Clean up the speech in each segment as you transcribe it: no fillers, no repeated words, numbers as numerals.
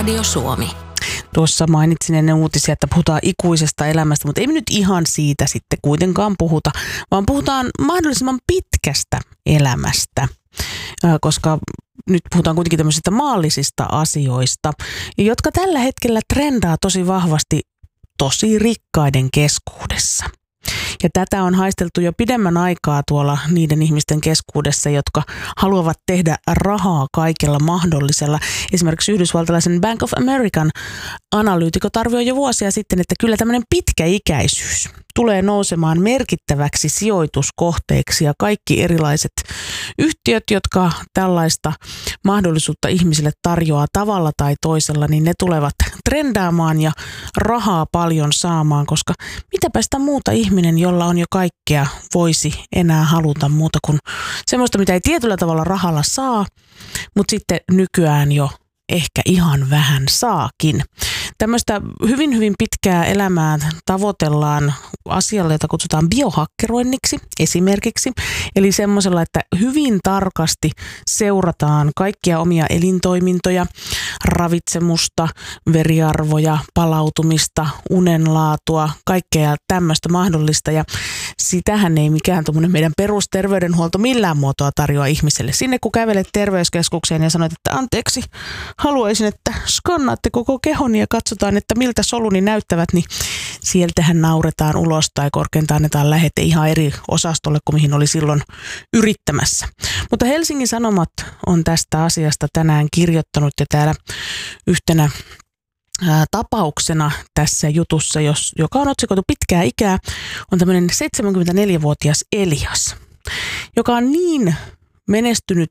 Radio Suomi. Tuossa mainitsin ennen uutisia, että puhutaan ikuisesta elämästä, mutta ei me nyt ihan siitä sitten kuitenkaan puhuta, vaan puhutaan mahdollisimman pitkästä elämästä, koska nyt puhutaan kuitenkin tämmöisistä maallisista asioista, jotka tällä hetkellä trendaa tosi vahvasti tosi rikkaiden keskuudessa. Ja tätä on haisteltu jo pidemmän aikaa tuolla niiden ihmisten keskuudessa, jotka haluavat tehdä rahaa kaikella mahdollisella. Esimerkiksi yhdysvaltalaisen Bank of American analyytikot arvioi jo vuosia sitten, että kyllä tämmöinen pitkäikäisyys tulee nousemaan merkittäväksi sijoituskohteeksi ja kaikki erilaiset yhtiöt, jotka tällaista mahdollisuutta ihmisille tarjoaa tavalla tai toisella, niin ne tulevat trendaamaan ja rahaa paljon saamaan, koska mitäpä sitä muuta ihminen, jolla on jo kaikkea, voisi enää haluta muuta kuin semmoista, mitä ei tietyllä tavalla rahalla saa, mutta sitten nykyään jo ehkä ihan vähän saakin. Tämmöistä hyvin pitkää elämää tavoitellaan asialla, jota kutsutaan biohakkeroinniksi esimerkiksi. Eli semmoisella, että hyvin tarkasti seurataan kaikkia omia elintoimintoja, ravitsemusta, veriarvoja, palautumista, unenlaatua, kaikkea tämmöistä mahdollista. Ja sitähän ei mikään tuommoinen meidän perusterveydenhuolto millään muotoa tarjoa ihmiselle. Sinne kun kävelet terveyskeskukseen ja sanot, että anteeksi, haluaisin, että skannaatte koko kehon ja katsotaan, että miltä soluni näyttävät, niin sieltähän nauretaan ulos tai korkeintaan annetaan lähete ihan eri osastolle kuin mihin oli silloin yrittämässä. Mutta Helsingin Sanomat on tästä asiasta tänään kirjoittanut ja täällä yhtenä tapauksena tässä jutussa, joka on otsikoitu pitkää ikää, on tämmöinen 74-vuotias Elias, joka on niin menestynyt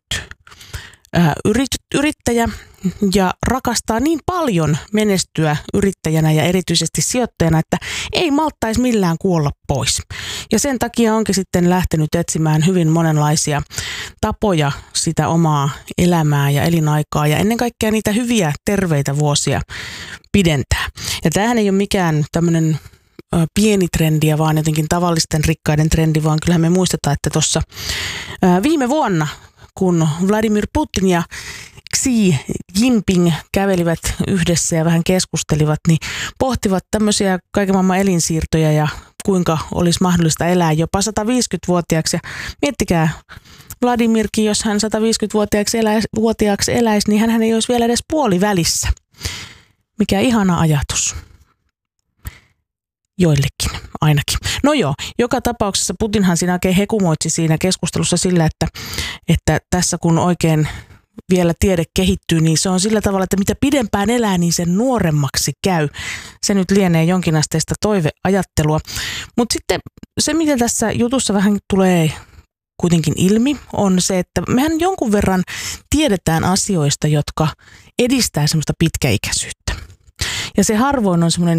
yrittäjä ja rakastaa niin paljon menestyä yrittäjänä ja erityisesti sijoittajana, että ei malttaisi millään kuolla pois. Ja sen takia onkin sitten lähtenyt etsimään hyvin monenlaisia tapoja sitä omaa elämää ja elinaikaa ja ennen kaikkea niitä hyviä terveitä vuosia pidentää. Ja tämähän ei ole mikään tämmöinen pieni trendi, vaan jotenkin tavallisten rikkaiden trendi, vaan kyllähän me muistetaan, että tuossa viime vuonna, kun Vladimir Putin ja Xi Jinping kävelivät yhdessä ja vähän keskustelivat, niin pohtivat tämmöisiä kaiken maailman elinsiirtoja ja kuinka olisi mahdollista elää jopa 150-vuotiaaksi. Ja miettikää, Vladimirkin, jos hän 150-vuotiaaksi eläisi, niin hän ei olisi vielä edes puolivälissä. Mikä ihana ajatus. Joillekin ainakin. No joo, joka tapauksessa Putinhan siinä oikein hekumoitsi siinä keskustelussa sillä, että tässä kun oikein vielä tiede kehittyy, niin se on sillä tavalla, että mitä pidempään elää, niin sen nuoremmaksi käy. Se nyt lienee jonkinasteista toiveajattelua. Mutta sitten se, mitä tässä jutussa vähän tulee kuitenkin ilmi, on se, että mehän jonkun verran tiedetään asioista, jotka edistää semmoista pitkäikäisyyttä. Ja se harvoin on semmoinen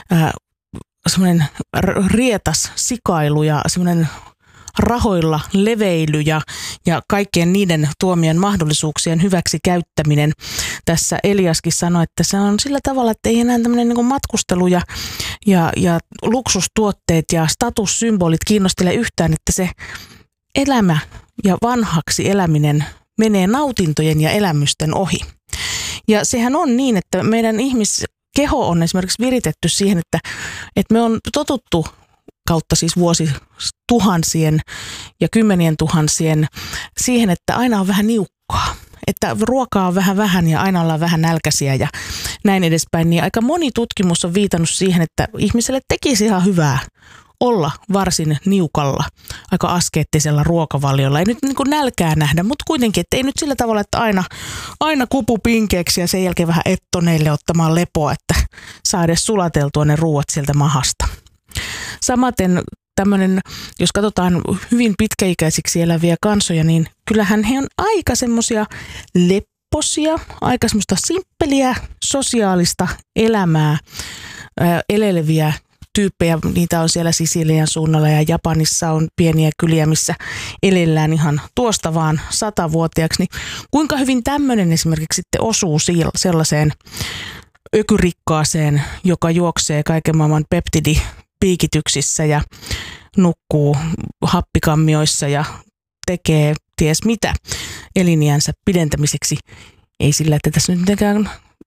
rietas sikailu ja semmoinen rahoilla leveily ja kaikkien niiden tuomien mahdollisuuksien hyväksi käyttäminen. Tässä Eliaskin sanoi, että se on sillä tavalla, että ei enää tämmöinen niin kuin matkustelu ja luksustuotteet ja statussymbolit kiinnostele yhtään, että se elämä ja vanhaksi eläminen menee nautintojen ja elämysten ohi. Ja sehän on niin, että meidän keho on esimerkiksi viritetty siihen, että me on totuttu kautta siis vuosituhansien ja 10 000 siihen, että aina on vähän niukkaa. Että ruokaa on vähän ja aina ollaan vähän nälkäisiä ja näin edespäin. Niin aika moni tutkimus on viitannut siihen, että ihmiselle tekisi ihan hyvää olla varsin niukalla, aika askeettisella ruokavaliolla. Ei nyt niin kuin nälkää nähdä, mutta kuitenkin, että ei nyt sillä tavalla, että aina kupu pinkeeksi ja sen jälkeen vähän ettoneille ottamaan lepoa, että saa edes sulateltua ne ruuat sieltä mahasta. Samaten tämmöinen, jos katsotaan hyvin pitkäikäisiksi eläviä kansoja, niin kyllähän he on aika semmoisia lepposia, aika semmoista simppeliä, sosiaalista elämää eleleviä tyyppejä. Niitä on siellä Sisilian suunnalla ja Japanissa on pieniä kyliä, missä elellään ihan tuosta vaan 100-vuotiaaksi. Niin kuinka hyvin tämmöinen esimerkiksi sitten osuu sellaiseen ökyrikkaaseen, joka juoksee kaiken maailman peptidipiikityksissä ja nukkuu happikammioissa ja tekee ties mitä eliniänsä pidentämiseksi. Ei sillä, että tässä nyt mitenkään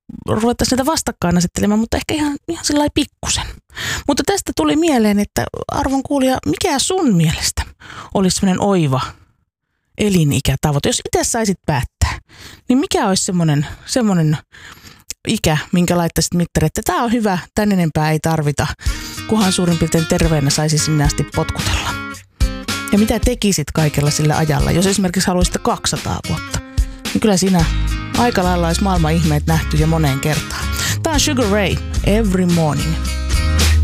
ruvettaisiin näitä vastakkain asettelemaan, mutta ehkä ihan sellainen pikkusen. Mutta tästä tuli mieleen, että arvon kuulija, mikä sun mielestä olisi semmoinen oiva elinikätavoite? Jos itse saisit päättää, niin mikä olisi semmoinen ikä, minkä laittaisit mittari, että tämä on hyvä, tän enempää ei tarvita, kunhan suurin piirtein terveenä saisi sinne asti potkutella. Ja mitä tekisit kaikella sillä ajalla, jos esimerkiksi haluaisit 200 vuotta? Niin kyllä siinä aika lailla olisi maailman ihmeet nähty jo moneen kertaan. Tämä on Sugar Ray, Every Morning.